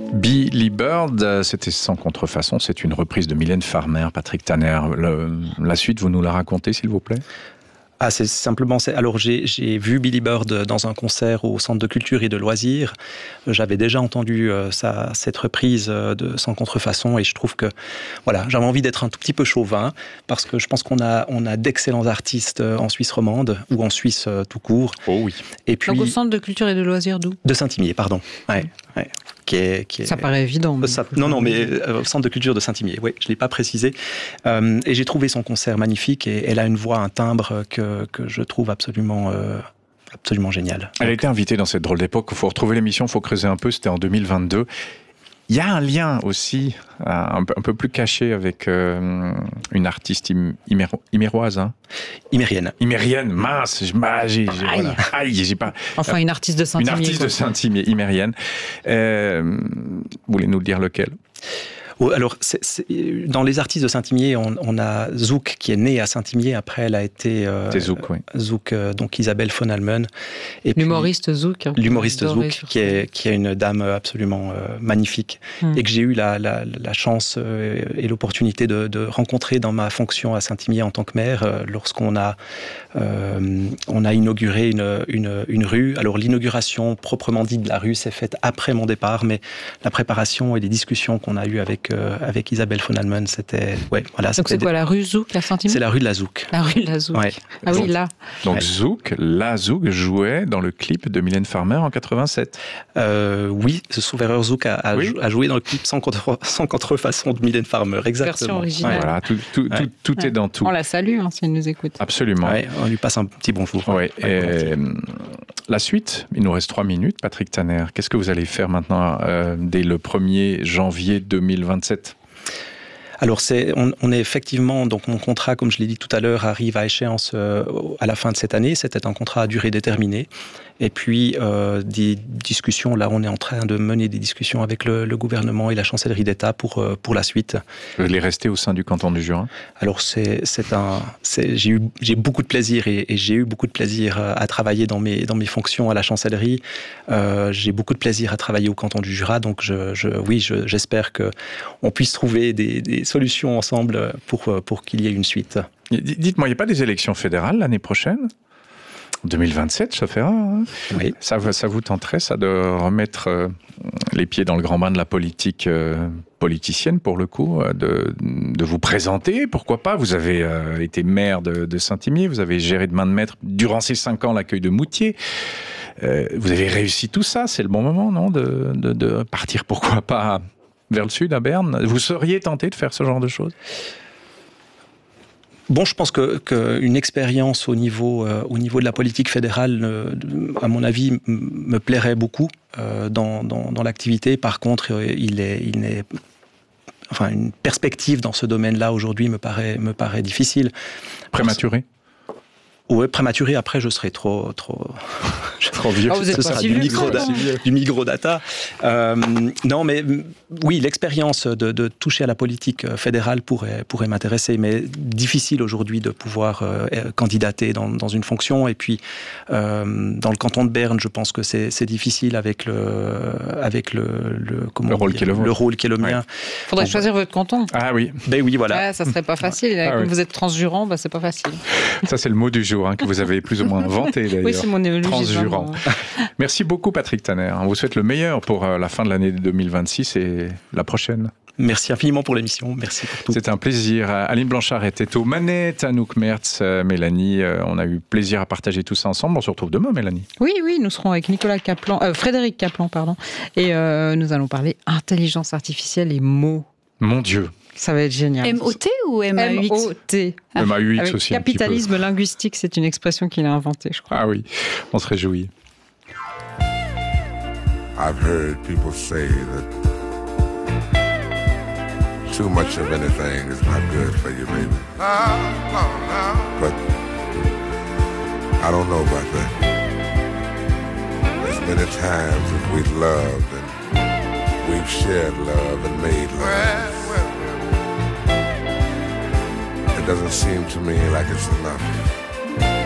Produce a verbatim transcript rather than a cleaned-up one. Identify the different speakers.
Speaker 1: Billy Bird, c'était sans contrefaçon, c'est une reprise de Mylène Farmer, Patrick Tanner. Le, la suite, vous nous la racontez, s'il vous plaît ?
Speaker 2: Ah, c'est simplement. C'est, alors, j'ai, j'ai vu Billy Bird dans un concert au Centre de culture et de loisirs. J'avais déjà entendu euh, sa, cette reprise de Sans contrefaçon, et je trouve que, voilà, j'avais envie d'être un tout petit peu chauvin, parce que je pense qu'on a, on a d'excellents artistes en Suisse romande, ou en Suisse euh, tout court.
Speaker 1: Oh oui.
Speaker 3: Et puis, donc au Centre de culture et de loisirs d'où ?
Speaker 2: De Saint-Imier, pardon. Ouais, ouais. Qui est, qui est,
Speaker 3: ça paraît évident.
Speaker 2: Ça, non, non, mais euh, au Centre de culture de Saint-Imier, oui, je ne l'ai pas précisé. Euh, et j'ai trouvé son concert magnifique, et elle a une voix, un timbre que, que je trouve absolument, euh, absolument génial.
Speaker 1: Elle a été invitée dans cette drôle d'époque. Il faut retrouver l'émission, il faut creuser un peu, c'était en deux mille vingt-deux. Il y a un lien aussi, un peu, un peu plus caché, avec euh, une artiste im, iméro, iméroise. Hein.
Speaker 2: Imérienne.
Speaker 1: Imérienne, mince, j'ai, j'ai, j'ai,
Speaker 3: Aïe.
Speaker 1: voilà. Aïe, j'ai pas...
Speaker 3: Enfin, une artiste de Saint-Imier.
Speaker 1: Une artiste quoi. de Saint-Imier, imérienne. Euh, vous voulez nous le dire lequel ?
Speaker 2: Alors, c'est, c'est, dans les artistes de Saint-Imier, on, on a Zouk qui est née à Saint-Imier. Après, elle a été euh,
Speaker 1: c'est Zouk, oui.
Speaker 2: Zouk, euh, donc Isabelle von Almen.
Speaker 3: Et l'humoriste puis, Zouk. Hein,
Speaker 2: l'humoriste Zouk, qui est, qui est une dame absolument euh, magnifique, hum. et que j'ai eu la, la, la chance euh, et l'opportunité de, de rencontrer dans ma fonction à Saint-Imier en tant que maire, euh, lorsqu'on a, euh, on a inauguré une, une, une rue. Alors, l'inauguration proprement dite de la rue s'est faite après mon départ, mais la préparation et les discussions qu'on a eues avec Euh, avec Isabelle von Almen, c'était... Ouais, voilà,
Speaker 3: donc
Speaker 2: c'était
Speaker 3: c'est quoi,
Speaker 2: des...
Speaker 3: la rue Zouk, à Saint-Imier ?
Speaker 2: C'est la rue de la Zouk.
Speaker 3: La rue de la Zouk.
Speaker 2: Ouais.
Speaker 3: Ah
Speaker 1: donc,
Speaker 3: oui, là.
Speaker 1: Donc
Speaker 2: ouais.
Speaker 1: Zouk, la Zouk jouait dans le clip de Mylène Farmer en quatre-vingt-sept.
Speaker 2: Euh, oui, ce Sauveur Zouk a, a, oui. a joué dans le clip sans, contre, sans contrefaçon de Mylène Farmer, exactement.
Speaker 3: Version originale.
Speaker 1: Ouais. Voilà, tout, tout,
Speaker 2: ouais.
Speaker 1: tout, tout ouais. est dans tout.
Speaker 3: On la salue, hein, si elle nous écoute.
Speaker 1: Absolument.
Speaker 2: Ouais, on lui passe un petit bonjour.
Speaker 1: Ouais. Et la suite, il nous reste trois minutes, Patrick Tanner. Qu'est-ce que vous allez faire maintenant, euh, dès le premier janvier deux mille vingt-sept ?
Speaker 2: Alors, c'est, on, on est effectivement, donc mon contrat, comme je l'ai dit tout à l'heure, arrive à échéance euh, à la fin de cette année. C'était un contrat à durée déterminée. Et puis, euh, des discussions, là, on est en train de mener des discussions avec le, le gouvernement et la chancellerie d'État pour, euh, pour la suite.
Speaker 1: Vous allez rester au sein du canton du Jura ?
Speaker 2: Alors, c'est, c'est un, c'est, j'ai eu, j'ai beaucoup de plaisir et, et j'ai eu beaucoup de plaisir à travailler dans mes, dans mes fonctions à la chancellerie. Euh, j'ai beaucoup de plaisir à travailler au canton du Jura. Donc, je, je, oui, je, j'espère qu'on puisse trouver des, des solutions ensemble pour, pour qu'il y ait une suite.
Speaker 1: Dites-moi, il n'y a pas des élections fédérales l'année prochaine ? deux mille vingt-sept, ça fait un. Hein
Speaker 2: oui.
Speaker 1: Ça, ça vous tenterait, ça, de remettre euh, les pieds dans le grand bain de la politique euh, politicienne, pour le coup, euh, de, de vous présenter, pourquoi pas ? Vous avez euh, été maire de, de Saint-Imier, vous avez géré de main de maître, durant ces cinq ans, l'accueil de Moutier. Euh, vous avez réussi tout ça, c'est le bon moment, non, de, de, de partir, pourquoi pas, vers le sud, à Berne ? Vous seriez tenté de faire ce genre de choses ?
Speaker 2: Bon, je pense que qu'une expérience au niveau euh, au niveau de la politique fédérale, euh, à mon avis, m- me plairait beaucoup euh, dans, dans dans l'activité. Par contre, euh, il est il n'est enfin une perspective dans ce domaine-là aujourd'hui me paraît me paraît difficile.
Speaker 1: Prématuré.
Speaker 2: Oui, prématuré. Après, je serai trop trop
Speaker 1: trop vieux.
Speaker 3: Oh, vous êtes
Speaker 2: Ce
Speaker 3: pas
Speaker 2: sera
Speaker 3: si
Speaker 2: du,
Speaker 3: vieux,
Speaker 2: micro da, du microdata. Euh, non, mais oui, l'expérience de, de toucher à la politique fédérale pourrait pourrait m'intéresser, mais difficile aujourd'hui de pouvoir euh, candidater dans, dans une fonction. Et puis euh, dans le canton de Berne, je pense que c'est, c'est difficile avec le avec le le, comment
Speaker 1: le rôle
Speaker 2: dire,
Speaker 1: qui est le,
Speaker 2: le rôle qui est le
Speaker 1: ouais.
Speaker 2: mien.
Speaker 3: Faudrait
Speaker 2: bon,
Speaker 3: choisir votre canton.
Speaker 1: Ah oui.
Speaker 2: Ben oui, voilà.
Speaker 3: Ouais, ça serait pas facile.
Speaker 1: Ah,
Speaker 3: Comme
Speaker 1: oui.
Speaker 3: vous êtes transjurant, bah c'est pas facile.
Speaker 1: Ça, c'est le mot du jour, hein, que vous avez plus ou moins inventé d'ailleurs.
Speaker 3: Oui, c'est mon évolution.
Speaker 1: Transjurant. Merci beaucoup, Patrick Tanner. On vous souhaite le meilleur pour la fin de l'année deux mille vingt-six et la prochaine.
Speaker 2: Merci infiniment pour l'émission. Merci pour tout.
Speaker 1: C'était un plaisir. Aline Blanchard était aux manettes, Anouk Mertz, Mélanie. On a eu plaisir à partager tout ça ensemble. On se retrouve demain, Mélanie.
Speaker 3: Oui, oui, nous serons avec Nicolas Kaplan, euh, Frédéric Kaplan, pardon. Et euh, nous allons parler intelligence artificielle et mots.
Speaker 1: Mon Dieu.
Speaker 3: Ça va être génial.
Speaker 4: M O T ou M A huit ?
Speaker 3: M O T.
Speaker 1: Ah. M A huit
Speaker 3: Avec
Speaker 1: aussi.
Speaker 3: capitalisme linguistique, c'est une expression qu'il a inventée, je crois.
Speaker 1: Ah oui, on se réjouit.
Speaker 5: I've heard people say that too much of anything is not good for you, baby. But I don't know about that. There's many times that we've loved and we've shared love and made love. It doesn't seem to me like it's enough.